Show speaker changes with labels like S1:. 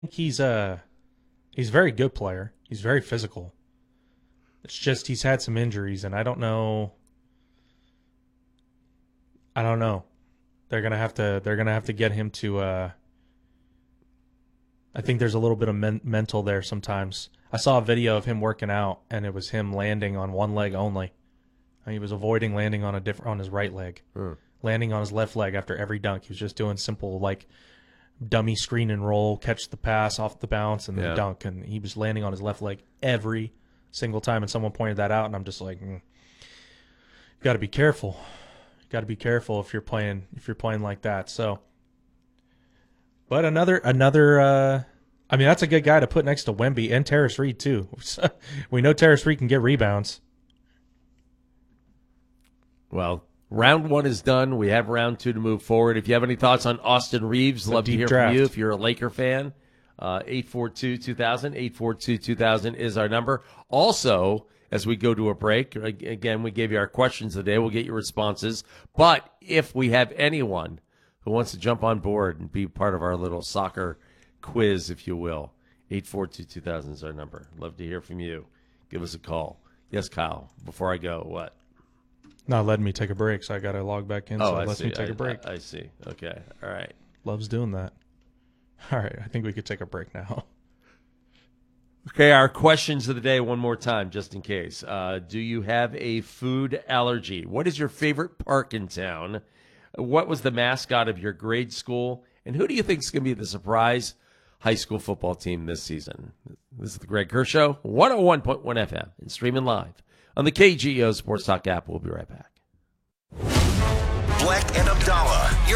S1: He's a very good player. He's very physical. It's just he's had some injuries, and I don't know. They're gonna have to get him to. I think there's a little bit of mental there sometimes. I saw a video of him working out, and it was him landing on one leg only. And he was avoiding landing on his right leg, landing on his left leg after every dunk. He was just doing simple like dummy screen and roll, catch the pass off the bounce, and then dunk. And he was landing on his left leg every single time. And someone pointed that out, and I'm just like, you got to be careful. You got to be careful if you're playing like that. So, but another. I mean, that's a good guy to put next to Wemby and Terrace Reed too. We know Terrace Reed can get rebounds.
S2: Well, round one is done. We have round two to move forward. If you have any thoughts on Austin Reeves, love to hear from you. If you're a Laker fan, 842-2000, 842-2000 is our number. Also, as we go to a break, again, we gave you our questions today. We'll get your responses. But if we have anyone who wants to jump on board and be part of our little soccer quiz, if you will, 842-2000 is our number. Love to hear from you. Give us a call. Yes, Kyle, before I go, what?
S1: Not letting me take a break, so I got to log back in. So it lets me take a break.
S2: I see. Okay. All right.
S1: Loves doing that. All right. I think we could take a break now.
S2: Okay. Our questions of the day one more time, just in case. Do you have a food allergy? What is your favorite park in town? What was the mascot of your grade school? And who do you think is going to be the surprise high school football team this season? This is the Greg Kerr Show, 101.1 FM, and streaming live on the KGO Sports Talk app. We'll be right back.
S3: Black and Abdallah.